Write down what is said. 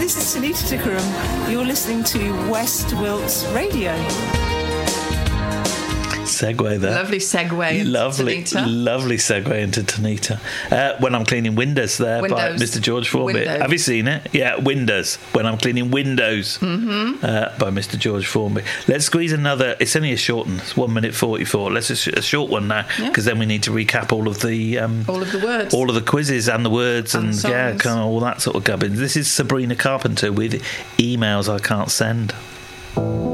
this is Tanita Tikaram. You're listening to West Wilts Radio. Segue there. Lovely segue into Tanita. Lovely segue into Tanita. When I'm cleaning windows there by Mr. George Formby. Have you seen it? Yeah, Windows. When I'm cleaning windows by Mr. George Formby. Let's squeeze another. It's only a short one. It's 1:44. Let's just a short one now, because then we need to recap all of the words, all of the quizzes and the words and kind of all that sort of gubbins. This is Sabrina Carpenter with Emails I Can't Send.